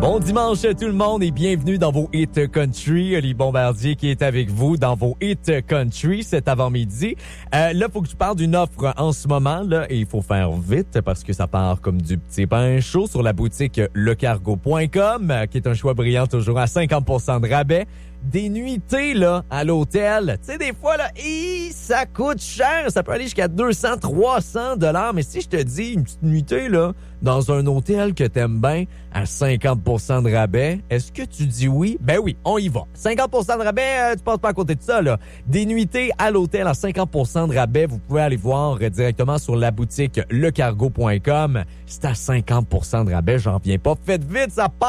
Bon dimanche à tout le monde et bienvenue dans vos Hit Country. Oli Bombardier qui est avec vous dans vos Hit Country cet avant-midi. Là, faut que je parle d'une offre en ce moment là et il faut faire vite parce que ça part comme du petit pain chaud sur la boutique lecargo.com qui est un choix brillant toujours à 50% de rabais. Des nuitées là à l'hôtel, tu sais des fois là, ça coûte cher, ça peut aller jusqu'à 200-300 $, mais si je te dis une petite nuitée là dans un hôtel que t'aimes bien à 50% de rabais, est-ce que tu dis oui? Ben oui, on y va. 50% de rabais, tu passes pas à côté de ça là. Des nuitées à l'hôtel à 50% de rabais, vous pouvez aller voir directement sur la boutique lecargo.com. C'est à 50% de rabais, j'en viens pas. Faites vite, ça part.